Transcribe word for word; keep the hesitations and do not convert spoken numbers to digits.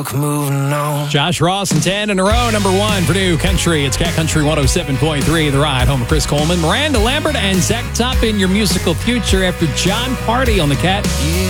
Moving on. Josh Ross and ten in a row, number one for New Country. It's Cat Country one oh seven point three, The Ride. Home of Chris Coleman, Miranda Lambert, and Zach Toppin, your musical future after John Party on the Cat. Yeah.